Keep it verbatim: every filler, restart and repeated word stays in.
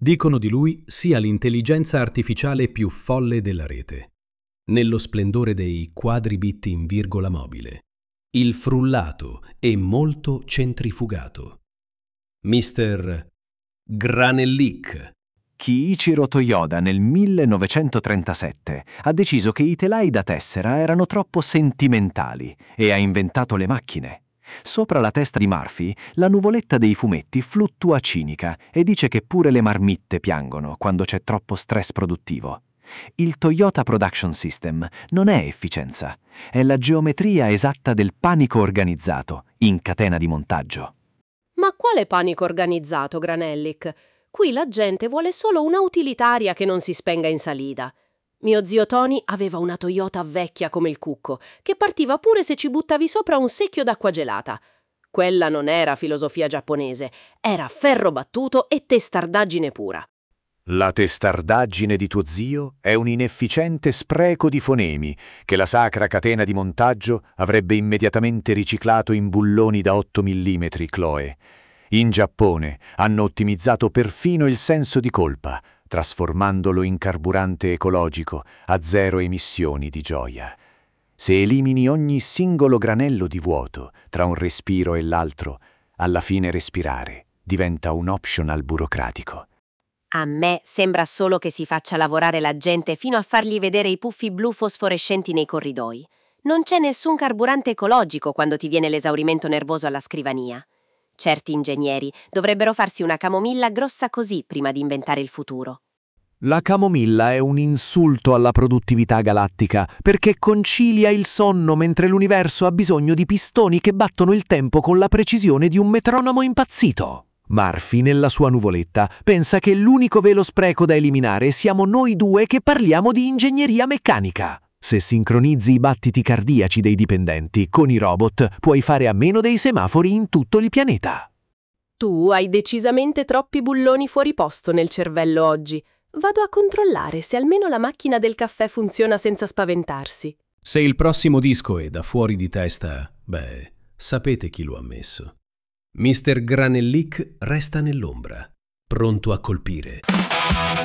Dicono di lui sia l'intelligenza artificiale più folle della rete, nello splendore dei quadribit in virgola mobile, il frullato e molto centrifugato. mister Granellic. Kiichiro Toyoda nel millenovecentotrentasette ha deciso che i telai da tessera erano troppo sentimentali e ha inventato le macchine. Sopra la testa di Murphy, la nuvoletta dei fumetti fluttua cinica e dice che pure le marmitte piangono quando c'è troppo stress produttivo. Il Toyota Production System non è efficienza, è la geometria esatta del panico organizzato in catena di montaggio. Ma quale panico organizzato, Granellic? Qui la gente vuole solo una utilitaria che non si spenga in salita. Mio zio Tony aveva una Toyota vecchia come il cucco, che partiva pure se ci buttavi sopra un secchio d'acqua gelata. Quella non era filosofia giapponese, era ferro battuto e testardaggine pura. La testardaggine di tuo zio è un inefficiente spreco di fonemi che la sacra catena di montaggio avrebbe immediatamente riciclato in bulloni da otto millimetri Chloe. In Giappone hanno ottimizzato perfino il senso di colpa, trasformandolo in carburante ecologico a zero emissioni di gioia. Se elimini ogni singolo granello di vuoto tra un respiro e l'altro, alla fine respirare diventa un optional burocratico. A me sembra solo che si faccia lavorare la gente fino a fargli vedere i puffi blu fosforescenti nei corridoi. Non c'è nessun carburante ecologico quando ti viene l'esaurimento nervoso alla scrivania. Certi ingegneri dovrebbero farsi una camomilla grossa così prima di inventare il futuro. La camomilla è un insulto alla produttività galattica perché concilia il sonno mentre l'universo ha bisogno di pistoni che battono il tempo con la precisione di un metronomo impazzito. Murphy, nella sua nuvoletta, pensa che l'unico velo spreco da eliminare siamo noi due che parliamo di ingegneria meccanica. Se sincronizzi i battiti cardiaci dei dipendenti con i robot, puoi fare a meno dei semafori in tutto il pianeta. Tu hai decisamente troppi bulloni fuori posto nel cervello oggi. Vado a controllare se almeno la macchina del caffè funziona senza spaventarsi. Se il prossimo disco è da fuori di testa, beh, sapete chi lo ha messo. mister Granellic resta nell'ombra, pronto a colpire.